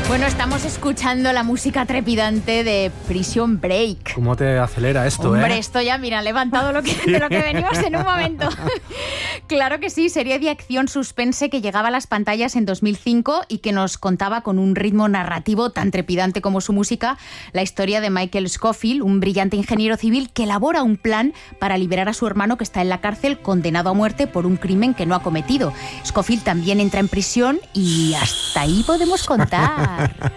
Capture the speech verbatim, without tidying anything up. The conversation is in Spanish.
Bueno, estamos escuchando la música trepidante de Prison Break. ¿Cómo te acelera esto, Hombre, eh? Hombre, esto ya, mira, levantado lo que, de lo que venimos en un momento. Claro que sí, serie de acción suspense que llegaba a las pantallas en dos mil cinco y que nos contaba con un ritmo narrativo tan trepidante como su música la historia de Michael Scofield, un brillante ingeniero civil que elabora un plan para liberar a su hermano que está en la cárcel condenado a muerte por un crimen que no ha cometido. Scofield también entra en prisión y hasta ahí podemos contar.